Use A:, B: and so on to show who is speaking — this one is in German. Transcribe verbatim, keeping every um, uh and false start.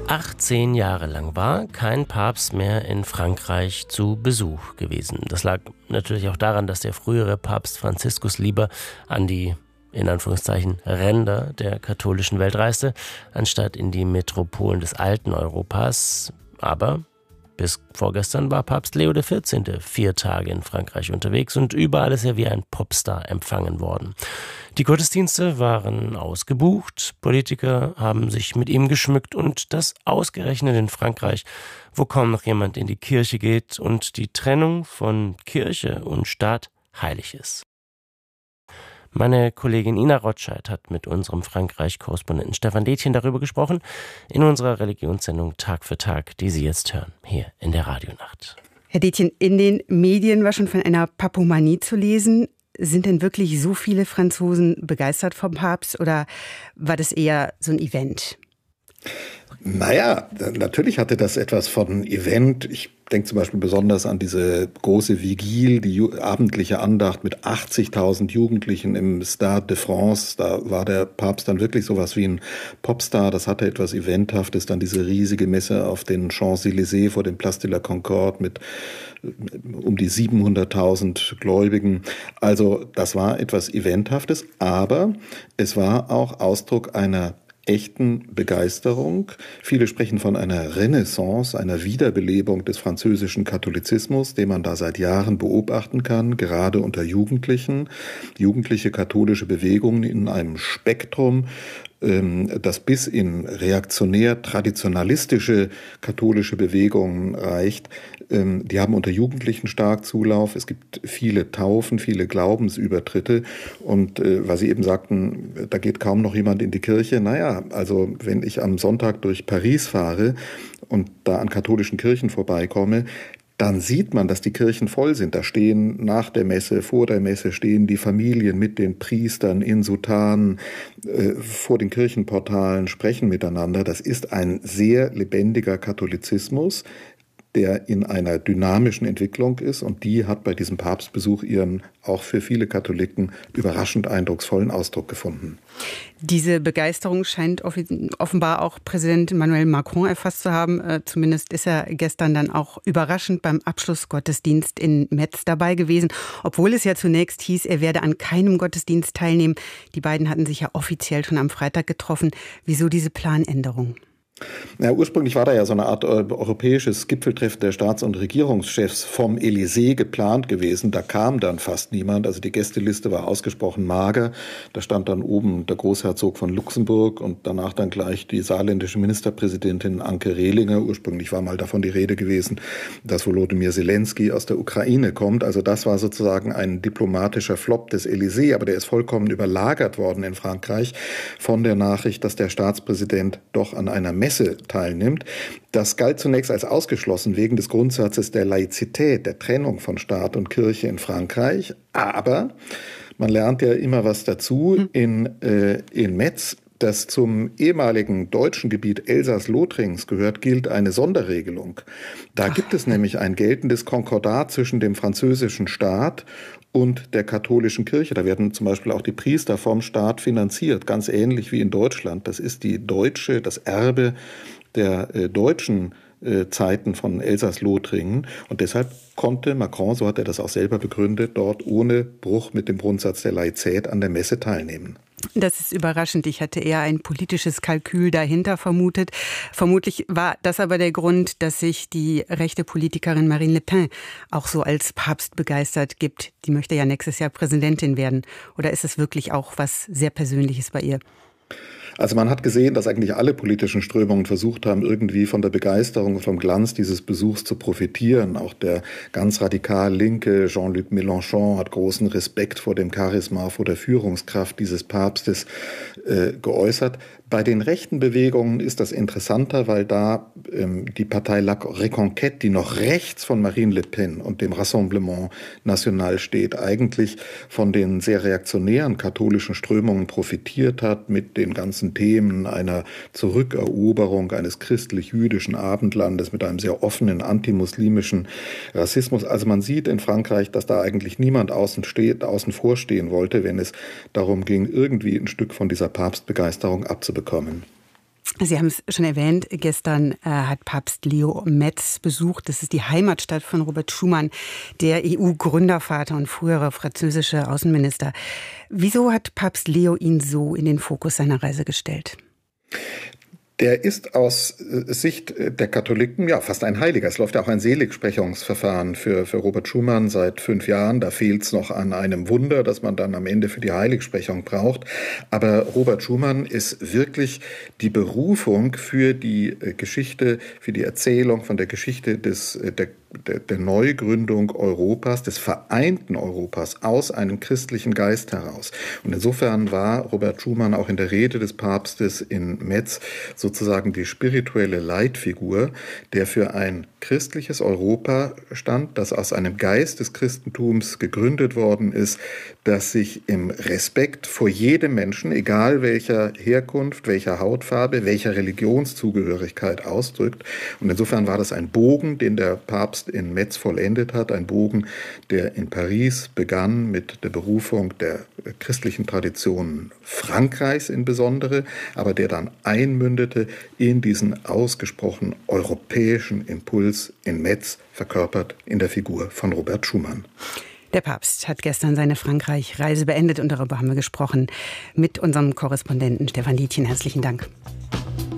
A: achtzehn Jahre lang war kein Papst mehr in Frankreich zu Besuch gewesen. Das lag natürlich auch daran, dass der frühere Papst Franziskus lieber an die, in Anführungszeichen, Ränder der katholischen Welt reiste, anstatt in die Metropolen des alten Europas. Aber bis vorgestern war Papst Leo der vierzehnte vier Tage in Frankreich unterwegs und überall ist er wie ein Popstar empfangen worden. Die Gottesdienste waren ausgebucht, Politiker haben sich mit ihm geschmückt und das ausgerechnet in Frankreich, wo kaum noch jemand in die Kirche geht und die Trennung von Kirche und Staat heilig ist. Meine Kollegin Ina Rotscheid hat mit unserem Frankreich-Korrespondenten Stefan Detjen darüber gesprochen, in unserer Religionssendung Tag für Tag, die Sie jetzt hören, hier in der Radionacht.
B: Herr Detjen, in den Medien war schon von einer Papomanie zu lesen. Sind denn wirklich so viele Franzosen begeistert vom Papst oder war das eher so ein Event?
C: Naja, natürlich hatte das etwas von Event. Ich denke zum Beispiel besonders an diese große Vigil, die ju- abendliche Andacht mit achtzigtausend Jugendlichen im Stade de France. Da war der Papst dann wirklich sowas wie ein Popstar. Das hatte etwas Eventhaftes. Dann diese riesige Messe auf den Champs-Élysées vor dem Place de la Concorde mit um die siebenhunderttausend Gläubigen. Also das war etwas Eventhaftes, aber es war auch Ausdruck einer echten Begeisterung. Viele sprechen von einer Renaissance, einer Wiederbelebung des französischen Katholizismus, den man da seit Jahren beobachten kann, gerade unter Jugendlichen. Jugendliche katholische Bewegungen in einem Spektrum, das bis in reaktionär-traditionalistische katholische Bewegungen reicht. Die haben unter Jugendlichen stark Zulauf. Es gibt viele Taufen, viele Glaubensübertritte. Und äh, weil Sie eben sagten, da geht kaum noch jemand in die Kirche. Naja, also wenn ich am Sonntag durch Paris fahre und da an katholischen Kirchen vorbeikomme, dann sieht man, dass die Kirchen voll sind. Da stehen nach der Messe, vor der Messe stehen die Familien mit den Priestern in Soutanen äh, vor den Kirchenportalen, sprechen miteinander. Das ist ein sehr lebendiger Katholizismus, der in einer dynamischen Entwicklung ist und die hat bei diesem Papstbesuch ihren auch für viele Katholiken überraschend eindrucksvollen Ausdruck gefunden.
B: Diese Begeisterung scheint offenbar auch Präsident Emmanuel Macron erfasst zu haben. Zumindest ist er gestern dann auch überraschend beim Abschlussgottesdienst in Metz dabei gewesen, obwohl es ja zunächst hieß, er werde an keinem Gottesdienst teilnehmen. Die beiden hatten sich ja offiziell schon am Freitag getroffen. Wieso diese Planänderung?
C: Ja, ursprünglich war da ja so eine Art äh, europäisches Gipfeltreffen der Staats- und Regierungschefs vom Élysée geplant gewesen. Da kam dann fast niemand. Also die Gästeliste war ausgesprochen mager. Da stand dann oben der Großherzog von Luxemburg und danach dann gleich die saarländische Ministerpräsidentin Anke Rehlinger. Ursprünglich war mal davon die Rede gewesen, dass Volodymyr Zelensky aus der Ukraine kommt. Also das war sozusagen ein diplomatischer Flop des Élysée. Aber der ist vollkommen überlagert worden in Frankreich von der Nachricht, dass der Staatspräsident doch an einer Messe teilnimmt. Das galt zunächst als ausgeschlossen wegen des Grundsatzes der Laizität, der Trennung von Staat und Kirche in Frankreich. Aber man lernt ja immer was dazu. In, äh, in Metz, das zum ehemaligen deutschen Gebiet Elsass-Lothringens gehört, gilt eine Sonderregelung. Da gibt es nämlich ein geltendes Konkordat zwischen dem französischen Staat und der katholischen Kirche. Da werden zum Beispiel auch die Priester vom Staat finanziert, ganz ähnlich wie in Deutschland. Das ist die deutsche, das Erbe der äh, deutschen äh, Zeiten von Elsass-Lothringen. Und deshalb konnte Macron, so hat er das auch selber begründet, dort ohne Bruch mit dem Grundsatz der Laizität an der Messe teilnehmen.
B: Das ist überraschend. Ich hatte eher ein politisches Kalkül dahinter vermutet. Vermutlich war das aber der Grund, dass sich die rechte Politikerin Marine Le Pen auch so als Papst begeistert gibt. Die möchte ja nächstes Jahr Präsidentin werden. Oder ist es wirklich auch was sehr Persönliches bei ihr?
C: Also man hat gesehen, dass eigentlich alle politischen Strömungen versucht haben, irgendwie von der Begeisterung, vom Glanz dieses Besuchs zu profitieren. Auch der ganz radikal linke Jean-Luc Mélenchon hat großen Respekt vor dem Charisma, vor der Führungskraft dieses Papstes äh, geäußert. Bei den rechten Bewegungen ist das interessanter, weil da ähm, die Partei La Reconquête, die noch rechts von Marine Le Pen und dem Rassemblement National steht, eigentlich von den sehr reaktionären katholischen Strömungen profitiert hat mit den ganzen Themen einer Zurückeroberung eines christlich-jüdischen Abendlandes mit einem sehr offenen antimuslimischen Rassismus. Also man sieht in Frankreich, dass da eigentlich niemand außen steht, außen vor stehen wollte, wenn es darum ging, irgendwie ein Stück von dieser Papstbegeisterung abzubekommen.
B: Sie haben es schon erwähnt, gestern äh, hat Papst Leo Metz besucht. Das ist die Heimatstadt von Robert Schuman, der E U-Gründervater und frühere französische Außenminister. Wieso hat Papst Leo ihn so in den Fokus seiner Reise gestellt?
C: Der ist aus Sicht der Katholiken ja fast ein Heiliger. Es läuft ja auch ein Seligsprechungsverfahren für, für Robert Schuman seit fünf Jahren. Da fehlt es noch an einem Wunder, das man dann am Ende für die Heiligsprechung braucht. Aber Robert Schuman ist wirklich die Berufung für die Geschichte, für die Erzählung von der Geschichte des, der Der, der Neugründung Europas, des vereinten Europas aus einem christlichen Geist heraus. Und insofern war Robert Schuman auch in der Rede des Papstes in Metz sozusagen die spirituelle Leitfigur, der für ein christliches Europa stand, das aus einem Geist des Christentums gegründet worden ist, das sich im Respekt vor jedem Menschen, egal welcher Herkunft, welcher Hautfarbe, welcher Religionszugehörigkeit ausdrückt. Und insofern war das ein Bogen, den der Papst in Metz vollendet hat, ein Bogen, der in Paris begann mit der Berufung der christlichen Traditionen Frankreichs insbesondere, aber der dann einmündete in diesen ausgesprochen europäischen Impuls in Metz, verkörpert in der Figur von Robert Schuman.
B: Der Papst hat gestern seine Frankreich-Reise beendet und darüber haben wir gesprochen mit unserem Korrespondenten Stefan Dietjen. Herzlichen Dank.